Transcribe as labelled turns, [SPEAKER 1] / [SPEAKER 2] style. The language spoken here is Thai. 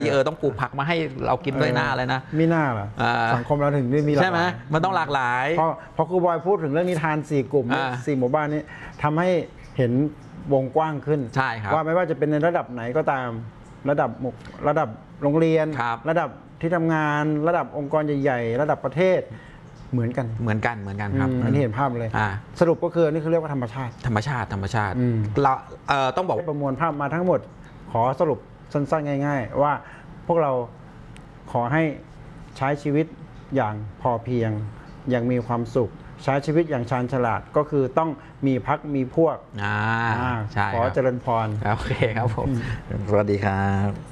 [SPEAKER 1] ต้องปลูกผักมาให้เรากินด้วยหน้าเลยนะ
[SPEAKER 2] มีหน้าเหรอสังคมเราถึงได้มีหลากหลาย
[SPEAKER 1] ใช่ไหมมันต้องหลากหลาย
[SPEAKER 2] พอครูบอยพูดถึงเรื่องนิทาน4 กลุ่ม4 หมู่บ้านนี้ทำให้เห็นวงกว้างขึ้น
[SPEAKER 1] ใช่ครับ
[SPEAKER 2] ว่าไม่ว่าจะเป็นในระดับไหนก็ตามระดับโรงเรียนระดับที่ทำงานระดับองค์กรใหญ่ๆระดับประเทศเหมือนกัน
[SPEAKER 1] ครับ
[SPEAKER 2] อันนี้เห็นภาพเลยสรุปก็คือนี่คือเรียกว่าธรรมชาติ
[SPEAKER 1] เราต้องบอก
[SPEAKER 2] ประมวลภาพมาทั้งหมดขอสรุปสั้นๆง่ายๆว่าพวกเราขอให้ใช้ชีวิตอย่างพอเพียงอย่างมีความสุขใช้ชีวิตอย่างชาญฉลาดก็คือต้องมีพรรคมีพวก
[SPEAKER 1] ใช่
[SPEAKER 2] ขอเจริญพร
[SPEAKER 1] โอเคครับผมสวัสดีครับ